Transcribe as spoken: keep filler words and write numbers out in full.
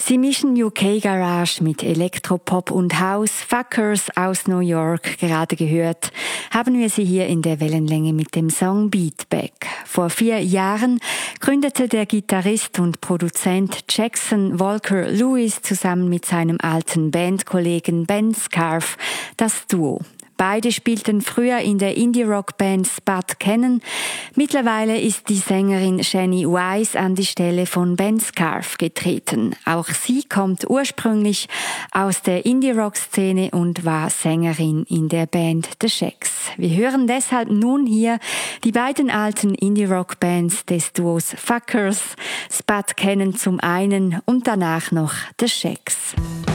Sie mischen U K Garage mit Elektropop und House. Fuckers aus New York, gerade gehört, haben wir sie hier in der Wellenlänge mit dem Song Beat Back. Vor vier Jahren gründete der Gitarrist und Produzent Jackson Walker Lewis zusammen mit seinem alten Bandkollegen Ben Scarf das Duo. Beide spielten früher in der Indie-Rock-Band Spud Cannon. Mittlerweile ist die Sängerin Shani Wise an die Stelle von Ben Scarf getreten. Auch sie kommt ursprünglich aus der Indie-Rock-Szene und war Sängerin in der Band The Shacks. Wir hören deshalb nun hier die beiden alten Indie-Rock-Bands des Duos Fuckers, Spud Cannon zum einen und danach noch The Shacks.